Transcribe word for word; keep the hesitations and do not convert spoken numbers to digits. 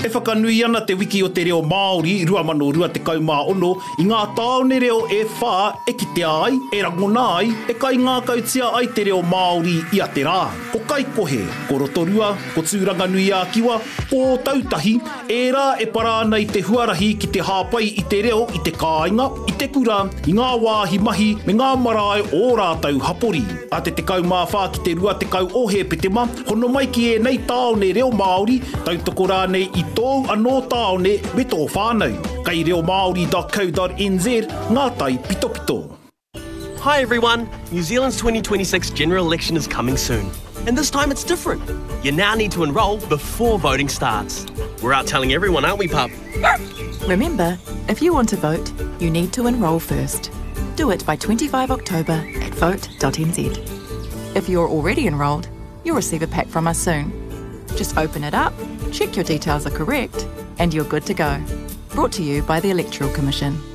whakanui ana te wiki o te reo Māori rua mano rua te kaumā ono i ngā tāone reo e whā e ki te ai, e rangona ai, e kai ngā kautia ai te reo Māori i a te rā. Ko kai kohe, ko rotorua, ko tūranga nui a kiwa, ko tautahi, e rā e para ana i te huarahi ki te hāpai i te reo i te kāinga, i te kura, i ngā wāhi mahi, me ngā marae o rātau hapori. A te te kaumā whā ki te rua te kau ohe petema, hono mai ki e nei tāone reo Māori, tautoko rā nei i tōu anō tāone me tō whānau. Kai reo Māori dot co dot n z, ngā tai pito pito. Hi everyone, New Zealand's twenty twenty-six general election is coming soon. And this time it's different. You now need to enrol before voting starts. We're out telling everyone, aren't we, pup? Remember, if you want to vote, you need to enrol first. Do it by twenty-fifth of October at vote dot n z. If you're already enrolled, you'll receive a pack from us soon. Just open it up, check your details are correct, and you're good to go. Brought to you by the Electoral Commission.